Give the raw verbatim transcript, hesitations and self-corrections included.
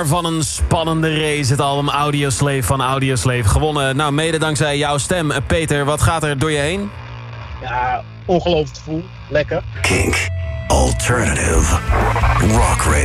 winnaar van een spannende race. Het album Audioslave van Audioslave. Gewonnen, nou mede dankzij jouw stem. Peter, wat gaat er door je heen? Ja, ongelooflijk gevoel. Lekker. Kink Alternative Rock Radio.